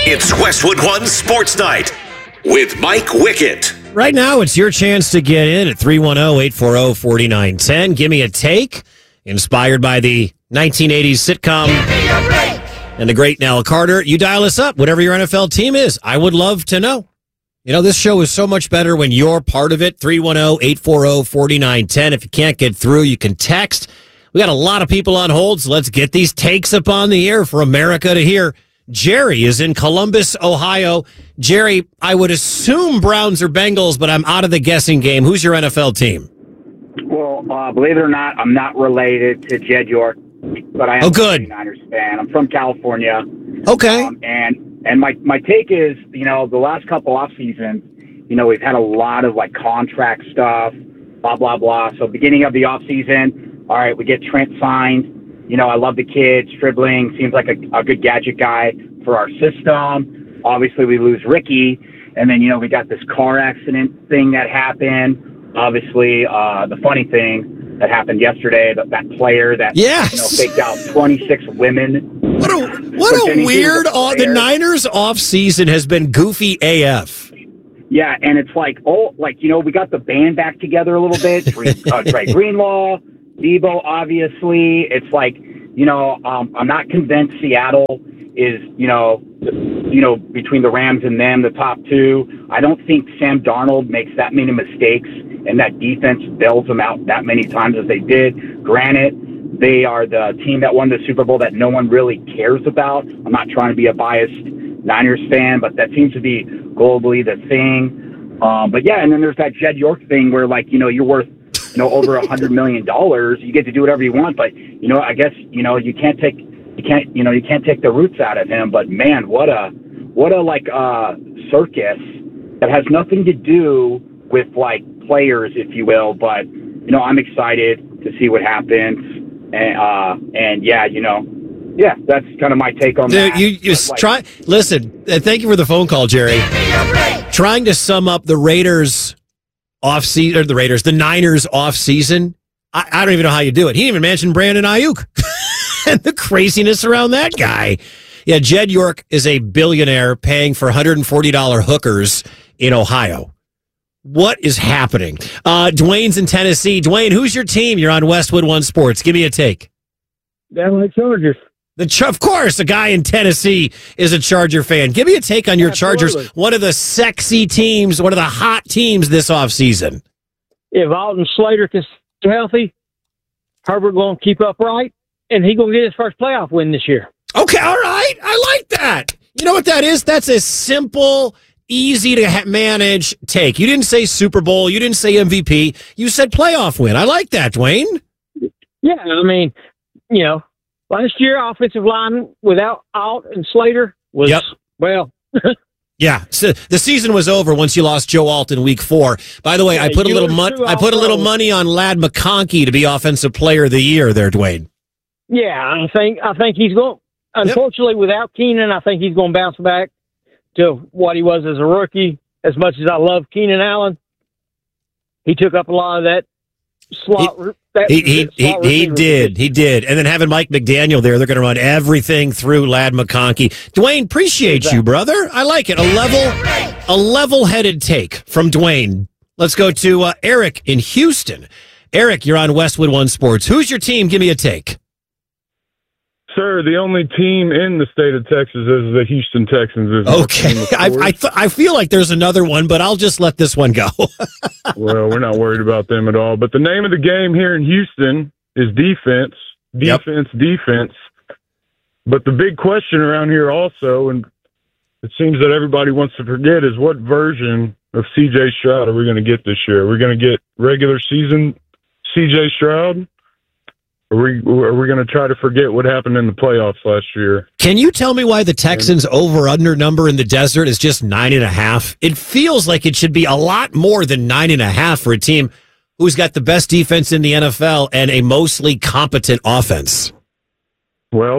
It's Westwood One Sports Night with Mike Wickett. Right now, it's your chance to get in at 310-840-4910. Give me a take. Inspired by the 1980s sitcom and the great Nell Carter. You dial us up, whatever your NFL team is. I would love to know. You know, this show is so much better when you're part of it. 310-840-4910. If you can't get through, you can text. We got a lot of people on hold, so let's get these takes up on the air for America to hear. Jerry is in Columbus, Ohio. Jerry, I would assume Browns or Bengals, but I'm out of the guessing game. Who's your NFL team? Well, believe it or not, I'm not related to Jed York, but I am a 49ers fan. I'm from California. Okay. And my take is, you know, the last couple off seasons, you know, we've had a lot of like contract stuff, blah, blah, blah. So beginning of the off season, all right, we get Trent signed. You know, I love the kid. Stribling seems like a good gadget guy for our system. Obviously, we lose Ricky. And then, you know, we got this car accident thing that happened. Obviously, the funny thing that happened yesterday, that player that faked out 26 women. What a weird, the Niners offseason has been goofy AF. Yeah, and it's like, you know, we got the band back together a little bit. Trey Greenlaw, Debo, obviously. It's like, you know, I'm not convinced Seattle is, you know, between the Rams and them, the top two. I don't think Sam Darnold makes that many mistakes, and that defense bails them out that many times as they did. Granted, they are the team that won the Super Bowl that no one really cares about. I'm not trying to be a biased Niners fan, but that seems to be globally the thing. But yeah, and then there's that Jed York thing where, like, you know, you're worth, you know, over $100 million. You get to do whatever you want, but, you know, I guess, you know, you can't take the roots out of him. But man, what a circus that has nothing to do with like players, if you will. But, you know, I'm excited to see what happens. And yeah, you know, yeah, that's kind of my take on that. Listen, thank you for the phone call, Jerry. Trying to sum up the Raiders off-season, or the Niners off-season, I don't even know how you do it. He didn't even mention Brandon Ayuk and the craziness around that guy. Yeah, Jed York is a billionaire paying for $140 hookers in Ohio. What is happening? Dwayne's in Tennessee. Dwayne, who's your team? You're on Westwood One Sports. Give me a take. LA Chargers. Of course, a guy in Tennessee is a Charger fan. Give me a take on your Chargers. One of the sexy teams, one of the hot teams this offseason. If Alton Slater can stay healthy, Herbert going to keep upright, and he's going to get his first playoff win this year. Okay, all right. I like that. You know what that is? That's a simple, easy to manage take. You didn't say Super Bowl. You didn't say MVP. You said playoff win. I like that, Dwayne. Yeah, I mean, you know, last year, offensive line without Alt and Slater was, well. Yeah, so the season was over once you lost Joe Alt in week 4. By the way, I put a little money on Ladd McConkey to be Offensive Player of the Year there, Dwayne. Yeah, I think he's going. Unfortunately, without Keenan, I think he's going to bounce back to what he was as a rookie. As much as I love Keenan Allen, he took up a lot of that slot. He did. And then having Mike McDaniel there, they're going to run everything through Ladd McConkey. Dwayne, appreciate you, brother. I like it. A level-headed take from Dwayne. Let's go to Eric in Houston. Eric, you're on Westwood One Sports. Who's your team? Give me a take. Sir, the only team in the state of Texas is the Houston Texans. Okay. I feel like there's another one, but I'll just let this one go. Well, we're not worried about them at all. But the name of the game here in Houston is defense. Defense. But the big question around here also, and it seems that everybody wants to forget, is what version of C.J. Stroud are we going to get this year? Are we going to get regular season C.J. Stroud? Are we going to try to forget what happened in the playoffs last year? Can you tell me why the Texans' over-under number in the desert is just 9.5? It feels like it should be a lot more than 9.5 for a team who's got the best defense in the NFL and a mostly competent offense. Well,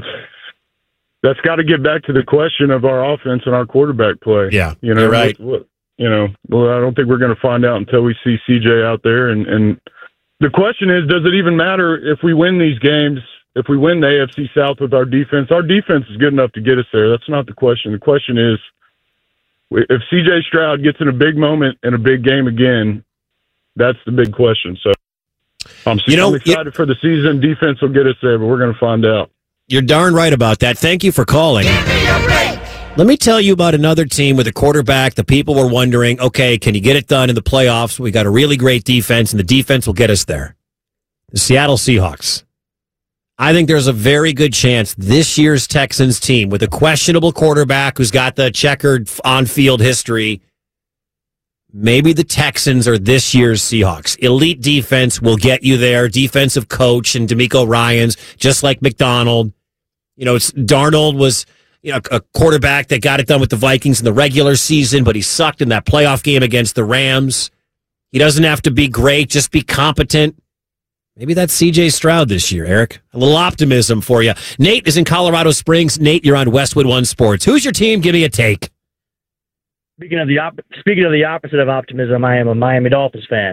that's got to get back to the question of our offense and our quarterback play. Yeah, you know, you're right. I don't think we're going to find out until we see CJ out there and the question is, does it even matter if we win these games if we win the AFC South with our defense is good enough to get us there. That's not the question. The question is, if C.J. Stroud gets in a big moment in a big game again, that's the big question. So I'm excited for the season. Defense will get us there, but we're going to find out. You're darn right about that. Thank you for calling. Let me tell you about another team with a quarterback. The people were wondering, okay, can you get it done in the playoffs? We got a really great defense, and the defense will get us there. The Seattle Seahawks. I think there's a very good chance this year's Texans team, with a questionable quarterback who's got the checkered on-field history, maybe the Texans are this year's Seahawks. Elite defense will get you there. Defensive coach and DeMeco Ryans, just like McDonald. Darnold was a quarterback that got it done with the Vikings in the regular season, but he sucked in that playoff game against the Rams. He doesn't have to be great, just be competent. Maybe that's C.J. Stroud this year, Eric. A little optimism for you. Nate is in Colorado Springs. Nate, you're on Westwood One Sports. Who's your team? Give me a take. Speaking of the opposite of optimism, I am a Miami Dolphins fan.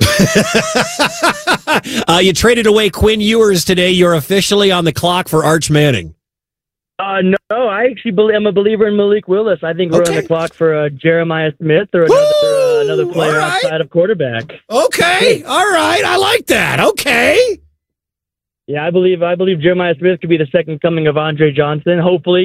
You traded away Quinn Ewers today. You're officially on the clock for Arch Manning. No, I actually I'm a believer in Malik Willis. I think we're on the clock for Jeremiah Smith or another player outside of quarterback. Okay, all right, I like that. Okay. Yeah, I believe Jeremiah Smith could be the second coming of Andre Johnson. Hopefully,